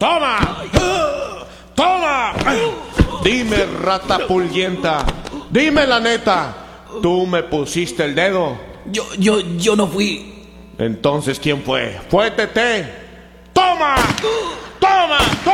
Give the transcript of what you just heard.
¡Toma! ¡Toma! Dime, rata pulguienta, dime la neta, ¿tú me pusiste el dedo? Yo no fui. Entonces, ¿quién fue? ¡Fue Tete! ¡Toma! ¡Toma! ¡Toma!